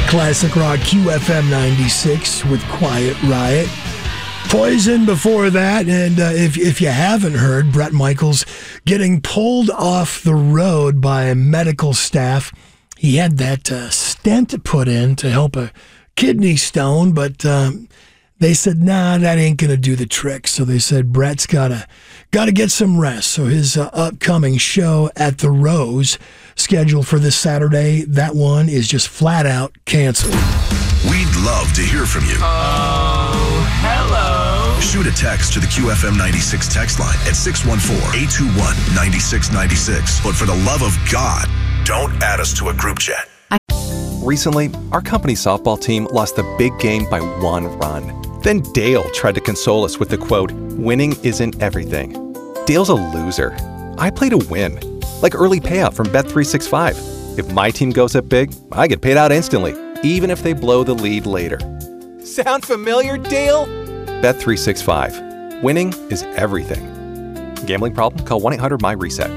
Classic Rock QFM 96 with Quiet Riot. Poison before that, and if you haven't heard, Bret Michaels getting pulled off the road by medical staff. He had that stent put in to help a kidney stone, but they said, nah, that ain't going to do the trick. So they said, Bret's got to get some rest. So his upcoming show at the Rose, scheduled for this Saturday, that one is just flat out canceled. We'd love to hear from you. Oh, hello. Shoot a text to the QFM 96 text line at 614-821-9696. But for the love of God, don't add us to a group chat. Recently, our company softball team lost the big game by 1 run. Then Dale tried to console us with the quote, "Winning isn't everything." Dale's a loser. I play to win, like early payout from Bet365. If my team goes up big, I get paid out instantly, even if they blow the lead later. Sound familiar, Dale? Bet365. Winning is everything. Gambling problem? Call 1-800-MY-RESET.